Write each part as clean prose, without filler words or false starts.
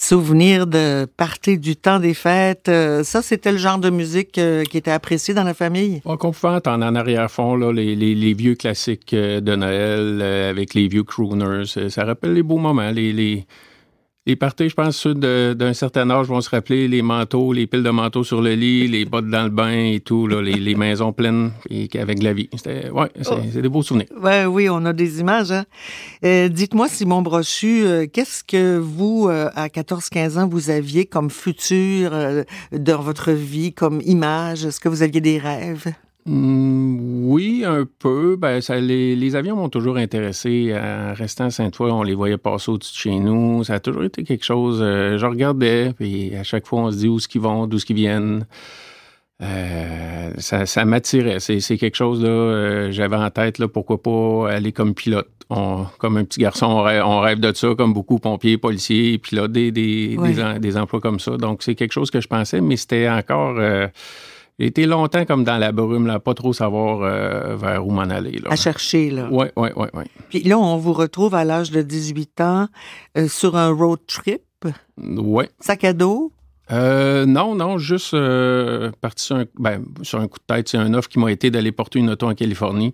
Souvenirs de parties du temps des fêtes. Ça, c'était le genre de musique qui était apprécié dans la famille? Qu'on pouvait entendre en arrière-fond là, les vieux classiques de Noël avec les vieux crooners. Ça rappelle les beaux moments. Les parties, je pense, ceux d'un certain âge vont se rappeler les manteaux, les piles de manteaux sur le lit, les bottes dans le bain et tout, là, les maisons pleines avec de la vie. C'est des beaux souvenirs. Ouais, oui, on a des images. Hein? Dites-moi, Simon Brochu, qu'est-ce que vous, à 14-15 ans, vous aviez comme futur dans votre vie, comme image? Est-ce que vous aviez des rêves? Oui, un peu. Les avions m'ont toujours intéressé. En restant à Sainte-Foy, on les voyait passer au-dessus de chez nous. Ça a toujours été quelque chose. Je regardais, puis à chaque fois, on se dit où est-ce qu'ils vont, d'où est-ce qu'ils viennent. Ça m'attirait. C'est quelque chose, là, j'avais en tête, là, pourquoi pas aller comme pilote. Comme un petit garçon, on rêve de ça, comme beaucoup, pompiers, policiers, pilotes, des emplois comme ça. Donc, c'est quelque chose que je pensais, mais c'était encore... J'ai été longtemps comme dans la brume, là, pas trop savoir vers où m'en aller. Là. À chercher, là. Oui. Puis là, on vous retrouve à l'âge de 18 ans sur un road trip. Oui. Sac à dos? Non, juste parti sur un coup de tête. C'est un offre qui m'a été d'aller porter une auto en Californie.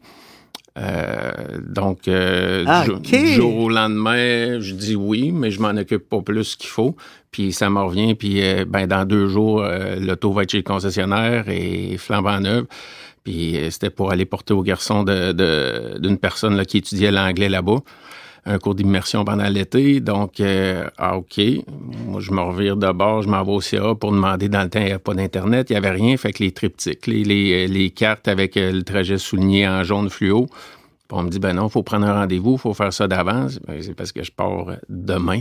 Du jour au lendemain, je dis oui, mais je m'en occupe pas plus qu'il faut. Puis ça me revient, puis dans 2 jours, l'auto va être chez le concessionnaire et flambant neuve. Puis c'était pour aller porter au garçon d'une personne là, qui étudiait l'anglais là-bas. Un cours d'immersion pendant l'été. Donc, OK. Moi, je me revire de bord, je m'en vais au CA pour demander. Dans le temps, il n'y avait pas d'Internet, il n'y avait rien. Fait que les triptyques, les cartes avec le trajet souligné en jaune fluo. Puis on me dit, non, il faut prendre un rendez-vous, il faut faire ça d'avance. C'est parce que je pars demain.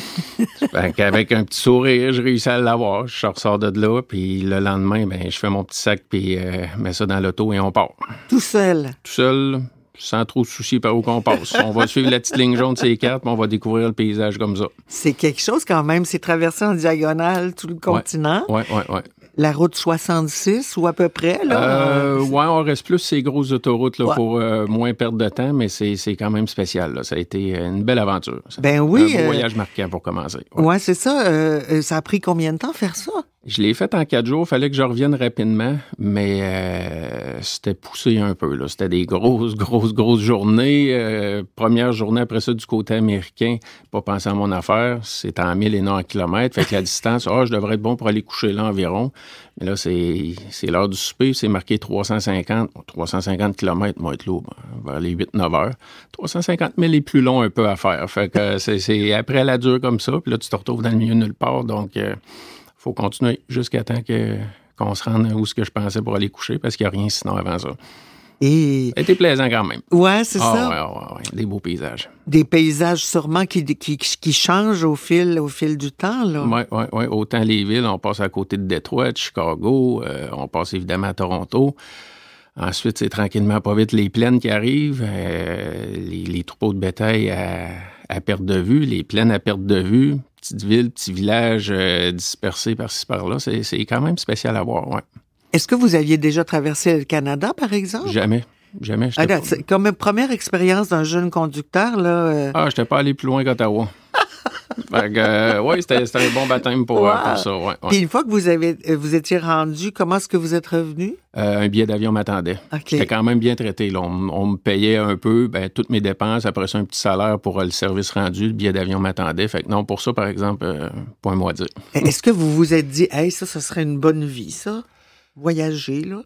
Fait qu'avec un petit sourire, je réussis à l'avoir. Je ressors de là, puis le lendemain, je fais mon petit sac, puis mets ça dans l'auto et on part. Tout seul? Tout seul. Sans trop se soucier par où qu'on passe. On va suivre la petite ligne jaune de ces cartes, puis on va découvrir le paysage comme ça. C'est quelque chose quand même. C'est traverser en diagonale tout le continent. Oui. La route 66 ou à peu près, là? On reste plus ces grosses autoroutes là, pour moins perdre de temps, mais c'est quand même spécial. Là. Ça a été une belle aventure. Oui. Un voyage marquant pour commencer. Oui, c'est ça. Ça a pris combien de temps faire ça? Je l'ai fait en 4 jours. Il fallait que je revienne rapidement, mais c'était poussé un peu. Là. C'était des grosses journées. Première journée après ça du côté américain, pas penser à mon affaire. C'est en 1000 et non en kilomètres. Fait que la distance, je devrais être bon pour aller coucher là environ. Mais là, c'est l'heure du souper. C'est marqué 350. 350 kilomètres, moi, être lourd, vers les 8-9 heures. 350 000 est plus long un peu à faire. Fait que c'est après la dure comme ça. Puis là, tu te retrouves dans le milieu nulle part. Donc... faut continuer jusqu'à temps qu'on se rende où ce que je pensais pour aller coucher, parce qu'il n'y a rien sinon avant ça. Et... Ça a été plaisant quand même. Ouais, c'est ça. Ouais. Des beaux paysages. Des paysages sûrement qui changent au fil du temps, là. Oui. Autant les villes, on passe à côté de Détroit, de Chicago, on passe évidemment à Toronto. Ensuite, c'est tranquillement pas vite les plaines qui arrivent, les troupeaux de bétail à perte de vue, les plaines à perte de vue. Petites villes, petits villages dispersés par-ci, par-là. C'est quand même spécial à voir, ouais. Est-ce que vous aviez déjà traversé le Canada, par exemple? Jamais. C'est comme première expérience d'un jeune conducteur, là... j'étais pas allé plus loin qu'Ottawa. C'était un bon baptême pour ça, ouais. Puis une fois que vous étiez rendu, comment est-ce que vous êtes revenu? Un billet d'avion m'attendait. Okay. J'étais quand même bien traité. Là. On me payait un peu, toutes mes dépenses, après ça, un petit salaire pour le service rendu. Le billet d'avion m'attendait. Fait que non, pour ça, par exemple, pas un mot à dire. Est-ce que vous vous êtes dit, ça serait une bonne vie, ça? Voyager, là?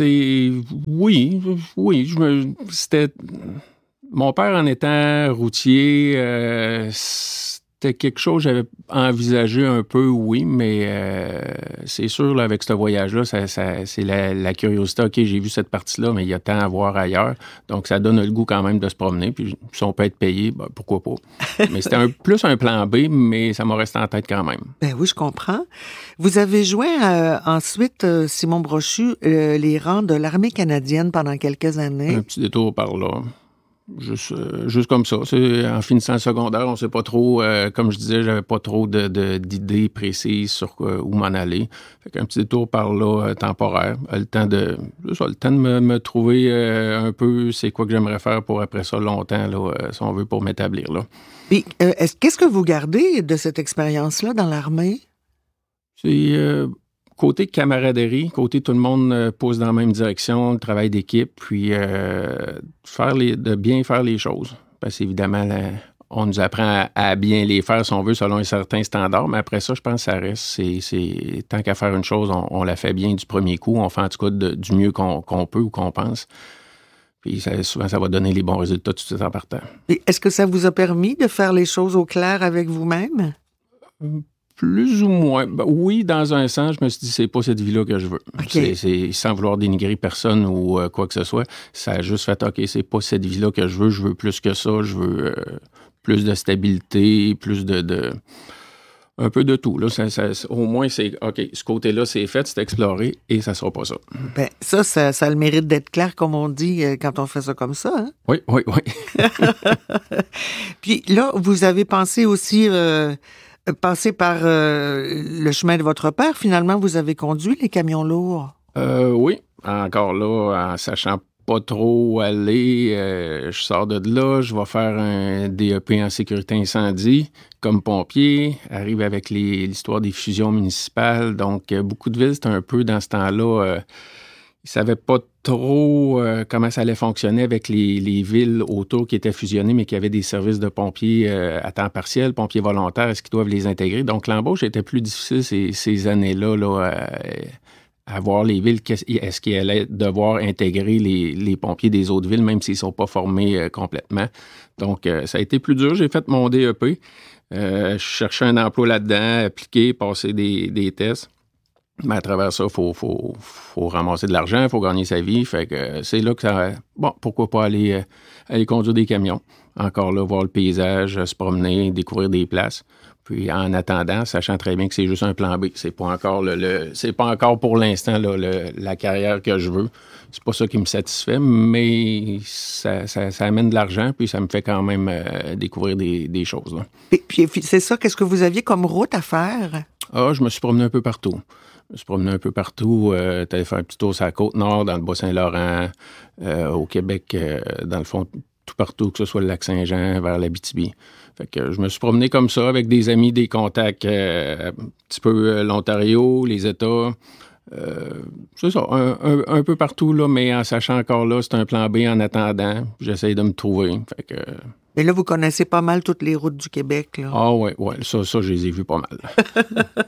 Oui. C'était... Mon père, en étant routier, c'était quelque chose que j'avais envisagé un peu, oui, mais c'est sûr, là, avec ce voyage-là, c'est la curiosité. OK, j'ai vu cette partie-là, mais il y a tant à voir ailleurs. Donc, ça donne le goût quand même de se promener. Puis, si on peut être payé, pourquoi pas. Mais c'était plus un plan B, mais ça m'a resté en tête quand même. Ben oui, je comprends. Vous avez joint ensuite, Simon Brochu, les rangs de l'armée canadienne pendant quelques années. Un petit détour par là. Juste comme ça. En finissant le secondaire, on ne sait pas trop, comme je disais, j'avais pas trop d'idées précises sur où m'en aller. Fait qu'un petit détour par là, temporaire. Le temps de me trouver un peu c'est quoi que j'aimerais faire pour après ça longtemps, là, si on veut, pour m'établir là. Puis, qu'est-ce que vous gardez de cette expérience-là dans l'armée? C'est côté camaraderie, côté tout le monde pousse dans la même direction, le travail d'équipe, puis de bien faire les choses. Parce qu'évidemment, on nous apprend à bien les faire, si on veut, selon un certain standard, mais après ça, je pense que ça reste, c'est tant qu'à faire une chose, on la fait bien du premier coup, on fait en tout cas du mieux qu'on peut ou qu'on pense. Puis souvent, ça va donner les bons résultats tout de suite en partant. Et est-ce que ça vous a permis de faire les choses au clair avec vous-même? Plus ou moins. Ben, oui, dans un sens, je me suis dit, c'est pas cette vie-là que je veux. Okay. C'est sans vouloir dénigrer personne ou quoi que ce soit. Ça a juste fait, OK, c'est pas cette vie-là que je veux plus que ça. Je veux plus de stabilité, plus de un peu de tout. Là, au moins, c'est OK, ce côté-là, c'est fait, c'est exploré et ça sera pas ça. Ben, ça a le mérite d'être clair, comme on dit, quand on fait ça comme ça. Hein? Oui. Puis là, vous avez pensé aussi... passer par le chemin de votre père, finalement, vous avez conduit les camions lourds? Oui, encore là, en sachant pas trop où aller, je sors de là, je vais faire un DEP en sécurité incendie comme pompier, arrive avec l'histoire des fusions municipales, donc beaucoup de villes, c'était un peu dans ce temps-là... Ils ne savaient pas trop comment ça allait fonctionner avec les villes autour qui étaient fusionnées, mais qui avaient des services de pompiers à temps partiel, pompiers volontaires, est-ce qu'ils doivent les intégrer? Donc, l'embauche était plus difficile ces années-là, à voir les villes. Est-ce qu'ils allaient devoir intégrer les pompiers des autres villes, même s'ils ne sont pas formés complètement? Donc, ça a été plus dur. J'ai fait mon DEP. Je cherchais un emploi là-dedans, appliquer, passer des tests. Mais à travers ça, il faut ramasser de l'argent, il faut gagner sa vie. Fait que c'est là que ça... Bon, pourquoi pas aller conduire des camions. Encore là, voir le paysage, se promener, découvrir des places. Puis en attendant, sachant très bien que c'est juste un plan B. C'est pas encore c'est pas encore pour l'instant la carrière que je veux. C'est pas ça qui me satisfait, mais ça amène de l'argent, puis ça me fait quand même découvrir des choses. Là. Puis c'est ça, qu'est-ce que vous aviez comme route à faire? Je me suis promené un peu partout. T'allais faire un petit tour sur la Côte-Nord, dans le Bas-Saint-Laurent, au Québec, dans le fond, tout partout, que ce soit le Lac-Saint-Jean, vers l'Abitibi. Fait que je me suis promené comme ça, avec des amis, des contacts, un petit peu l'Ontario, les États. C'est ça, un peu partout, là, mais en sachant encore là, c'est un plan B en attendant. J'essaye de me trouver. Fait que... Mais là, vous connaissez pas mal toutes les routes du Québec, là. Ah ouais, ça, je les ai vues pas mal.